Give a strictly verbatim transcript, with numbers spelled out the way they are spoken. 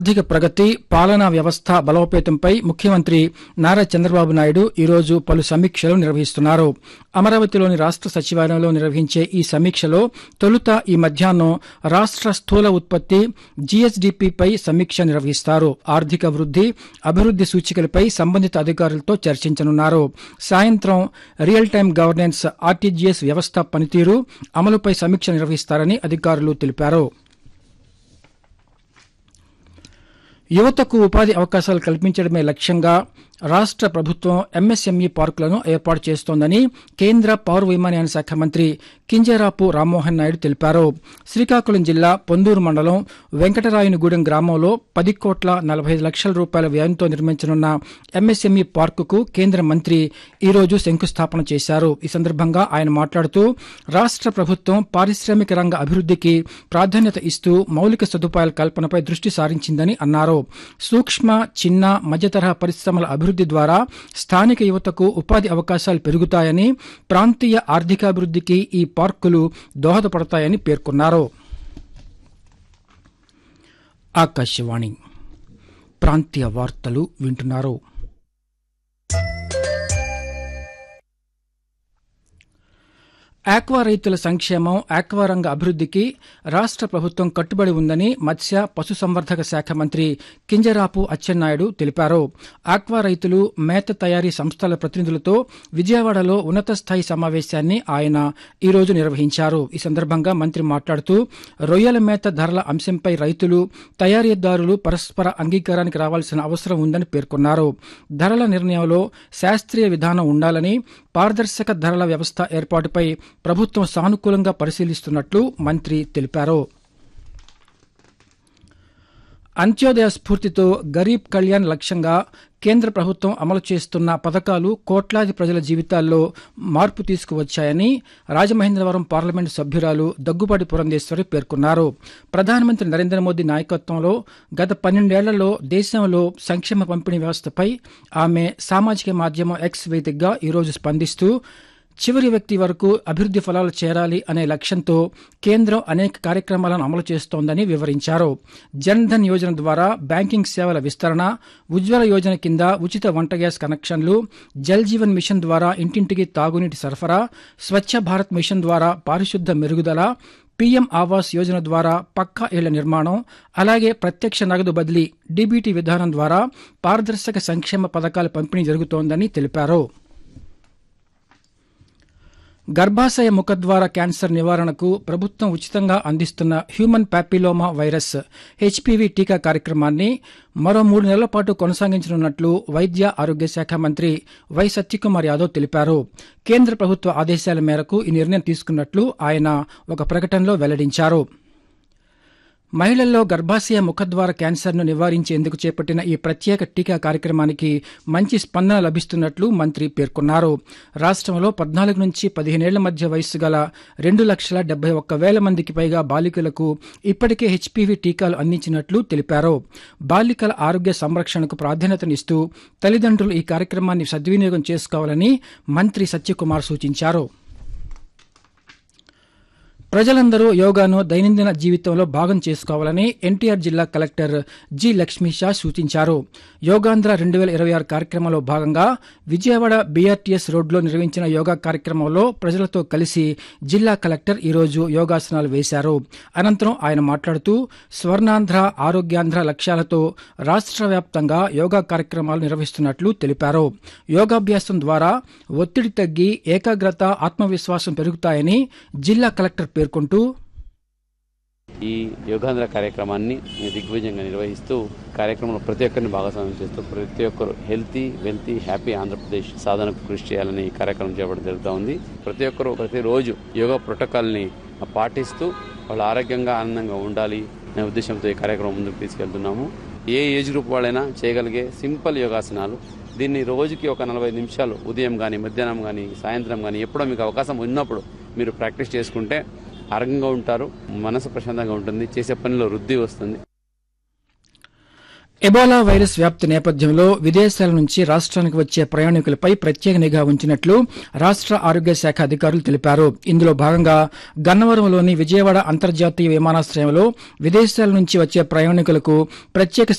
ఆర్థిక ప్రగతి, పాలనా వ్యవస్థ బలోపేతంపై ముఖ్యమంత్రి నారా చంద్రబాబు నాయుడు ఈరోజు పలు సమీక్షలు నిర్వహిస్తున్నారు. అమరావతిలోని రాష్ట సచివాలయంలో నిర్వహించే ఈ సమీక్షలో తొలుత ఈ మధ్యాహ్నం రాష్ట స్థూల ఉత్పత్తి జీఎస్డీపీపై సమీక్ష నిర్వహిస్తారు. ఆర్థిక వృద్ది, అభివృద్ది సూచికలపై సంబంధిత అధికారులతో చర్చించనున్నారు. సాయంత్రం రియల్ టైం గవర్నెన్స్ ఆర్టీజీఎస్ వ్యవస్థ పనితీరు, అమలుపై సమీక్ష నిర్వహిస్తారని అధికారులు తెలిపారు. యువతకు ఉపాధి అవకాశాలు కల్పించడమే లక్ష్యంగా రాష్ట ప్రభుత్వం ఎంఎస్ఎంఈ పార్కులను ఏర్పాటు చేస్తోందని కేంద్ర పౌర విమానయాన శాఖ మంత్రి కింజరాపు రామ్మోహన్ నాయుడు తెలిపారు. శ్రీకాకుళం జిల్లా పొందూరు మండలం వెంకటరాయునిగూడెం గ్రామంలో పది కోట్ల నలభై ఐదు లక్షల రూపాయల వ్యయంతో నిర్మించనున్న ఎంఎస్ఎంఈ పార్కుకు కేంద్ర మంత్రి ఈరోజు శంకుస్థాపన చేశారు. ఈ సందర్భంగా ఆయన మాట్లాడుతూ రాష్ట ప్రభుత్వం పారిశ్రామిక రంగ అభివృద్దికి ప్రాధాన్యత ఇస్తూ మౌలిక సదుపాయాల కల్పనపై దృష్టి సారించిందని అన్నారు. సూక్ష్మ, చిన్న, మధ్యతరహా పరిశ్రమల అభివృద్ది ద్వారా స్థానిక యువతకు ఉపాధి అవకాశాలు పెరుగుతాయని, ప్రాంతీయ ఆర్థికాభివృద్దికి ఈ పార్కులు దోహదపడతాయని పేర్కొన్నారు. ఆకాశవాణి ప్రాంతీయ వార్తలు వింటున్నారు. ఆక్వా రైతుల సంక్షేమం, ఆక్వా రంగ అభివృద్దికి రాష్ట ప్రభుత్వం కట్టుబడి ఉందని మత్స్య, పశుసంవర్ధక శాఖ మంత్రి కింజరాపు అచ్చెన్నాయుడు తెలిపారు. ఆక్వా రైతులు, మేత తయారీ సంస్థల ప్రతినిధులతో విజయవాడలో ఉన్నత స్థాయి సమావేశాన్ని ఆయన ఈరోజు నిర్వహించారు. ఈ సందర్భంగా మంత్రి మాట్లాడుతూ రొయ్యల మేత ధరల అంశంపై రైతులు, తయారీదారులు పరస్పర అంగీకారానికి రావాల్సిన అవసరం ఉందని పేర్కొన్నారు. ధరల నిర్ణయంలో శాస్త్రీయ విధానం ఉండాలని, పారదర్శక ధరల వ్యవస్థ ఏర్పాటుపై ప్రభుత్వం సానుకూలంగా పరిశీలిస్తున్నట్లు మంత్రి తెలిపారు. అంత్యోదయ స్ఫూర్తితో గరీబ్ కళ్యాణ్ లక్ష్యంగా కేంద్ర ప్రభుత్వం అమలు చేస్తున్న పథకాలు కోట్లాది ప్రజల జీవితాల్లో మార్పు తీసుకువచ్చాయని రాజమహేంద్రవరం పార్లమెంటు సభ్యురాలు దగ్గుబాటి పురంధేశ్వరి పేర్కొన్నారు. ప్రధానమంత్రి నరేంద్ర మోదీ నాయకత్వంలో గత పన్నెండేళ్లలో దేశంలో సంక్షేమ పంపిణీ వ్యవస్థపై ఆమె సామాజిక మాధ్యమం ఎక్స్ వేదికగా ఈరోజు స్పందిస్తూ చివరి వ్యక్తి వరకు అభివృద్ది ఫలాలు చేరాలి అనే లక్ష్యంతో కేంద్రం అనేక కార్యక్రమాలను అమలు చేస్తోందని వివరించారు. జన్ ధన్ యోజన ద్వారా బ్యాంకింగ్ సేవల విస్తరణ, ఉజ్వల యోజన కింద ఉచిత వంట గ్యాస్ కనెక్షన్లు, జల్ జీవన్ మిషన్ ద్వారా ఇంటింటికి తాగునీటి సరఫరా, స్వచ్ఛ భారత్ మిషన్ ద్వారా పారిశుద్ధ్య మెరుగుదల, పీఎం ఆవాస్ యోజన ద్వారా పక్కా ఇళ్ల నిర్మాణం, అలాగే ప్రత్యక్ష నగదు బదిలీ డీబీటీ విధానం ద్వారా పారదర్శక సంక్షేమ పథకాల పంపిణీ జరుగుతోందని తెలిపారు. గర్భాశయ ముఖద్వార క్యాన్సర్ నివారణకు ప్రభుత్వం ఉచితంగా అందిస్తున్న హ్యూమన్ ప్యాపిలోమా వైరస్ హెచ్పీవీ టీకా కార్యక్రమాన్ని మరో మూడు నెలల పాటు కొనసాగించనున్నట్లు వైద్య ఆరోగ్య శాఖ మంత్రి వై సత్యకుమార్ యాదవ్ తెలిపారు. కేంద్ర ప్రభుత్వ ఆదేశాల మేరకు ఈ నిర్ణయం తీసుకున్నట్లు ఆయన ఒక ప్రకటనలో వెల్లడించారు. మహిళల్లో గర్భాశయ ముఖద్వార క్యాన్సర్ను నివారించేందుకు చేపట్టిన ఈ ప్రత్యేక టీకా కార్యక్రమానికి మంచి స్పందన లభిస్తున్నట్లు మంత్రి పేర్కొన్నారు. రాష్ట్రంలో పద్నాలుగు నుంచి పదిహేనేళ్ల మధ్య వయస్సు గల రెండు లక్షల డెబ్బై ఒక్క వేల మందికి పైగా బాలికలకు ఇప్పటికే హెచ్పీవీ టీకాలు అందించినట్లు తెలిపారు. బాలికల ఆరోగ్య సంరక్షణకు ప్రాధాన్యతనిస్తూ తల్లిదండ్రులు ఈ కార్యక్రమాన్ని సద్వినియోగం చేసుకోవాలని మంత్రి సత్యకుమార్ సూచించారు. ప్రజలందరూ యోగాను దైనందిన జీవితంలో భాగం చేసుకోవాలని ఎన్టీఆర్ జిల్లా కలెక్టర్ జి లక్ష్మీషా సూచించారు. యోగాంధ్ర రెండు వేల ఇరవై ఆరు కార్యక్రమంలో భాగంగా విజయవాడ బీఆర్టీఎస్ రోడ్లో నిర్వహించిన యోగా కార్యక్రమంలో ప్రజలతో కలిసి జిల్లా కలెక్టర్ ఈరోజు యోగాసనాలు వేశారు. అనంతరం ఆయన మాట్లాడుతూ స్వర్ణాంధ్ర, ఆరోగ్యాంధ్ర లక్ష్యాలతో రాష్ట్ర వ్యాప్తంగా యోగా కార్యక్రమాలు నిర్వహిస్తున్నట్లు తెలిపారు. యోగాభ్యాసం ద్వారా ఒత్తిడి తగ్గి ఏకాగ్రత, ఆత్మవిశ్వాసం పెరుగుతాయని జిల్లా కలెక్టర్ పేర్కొంటూ ఈ యోగాంధ్ర కార్యక్రమాన్ని దిగ్విజయంగా నిర్వహిస్తూ కార్యక్రమంలో ప్రతి ఒక్కరిని భాగస్వామ్యం చేస్తూ ప్రతి ఒక్కరు హెల్తీ, వెల్తీ, హ్యాపీ ఆంధ్రప్రదేశ్ సాధనకు కృషి చేయాలని ఈ కార్యక్రమం చేపట్టడం జరుగుతూ ఉంది. ప్రతి ఒక్కరు ప్రతిరోజు యోగా ప్రోటోకాల్ని పాటిస్తూ వాళ్ళు ఆరోగ్యంగా, ఆనందంగా ఉండాలి అనే ఉద్దేశంతో ఈ కార్యక్రమం ముందుకు తీసుకెళ్తున్నాము. ఏ ఏజ్ గ్రూప్ వాళ్ళైనా చేయగలిగే సింపుల్ యోగాసనాలు. దీన్ని రోజుకి ఒక నలభై నిమిషాలు ఉదయం కానీ, మధ్యాహ్నం కానీ, సాయంత్రం కానీ ఎప్పుడో మీకు అవకాశం ఉన్నప్పుడు మీరు ప్రాక్టీస్ చేసుకుంటే ఆరోగ్యంగా ఉంటారు, మనసు ప్రశాంతంగా ఉంటుంది, చేసే పనిలో వృద్ధి వస్తుంది. ఎబోలా వైరస్ వ్యాప్తి నేపథ్యంలో విదేశాల నుంచి రాష్ట్రానికి వచ్చే ప్రయాణికులపై ప్రత్యేక నిఘా ఉంచినట్లు రాష్ట్ర ఆరోగ్య శాఖ అధికారులు తెలిపారు. ఇందులో భాగంగా గన్నవరంలోని విజయవాడ అంతర్జాతీయ విమానాశ్రయంలో విదేశాల నుంచి వచ్చే ప్రయాణికులకు ప్రత్యేక